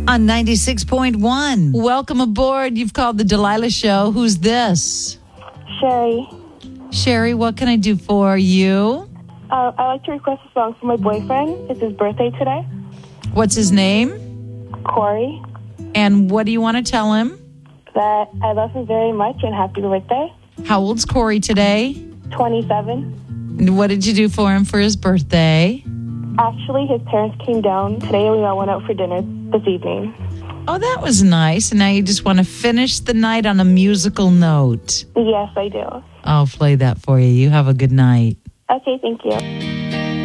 on 96.1. Welcome aboard. You've called the Delilah Show. Who's this? Sherry. Sherry, what can I do for you? I'd like to request a song for my boyfriend. It's his birthday today. What's his name? Corey. And what do you want to tell him? That I love him very much and happy birthday. How old's Corey today? 27. And what did you do for him for his birthday? Actually, his parents came down today and we all went out for dinner this evening. Oh, that was nice. And now you just want to finish the night on a musical note. Yes, I do. I'll play that for you. You have a good night. Okay, thank you.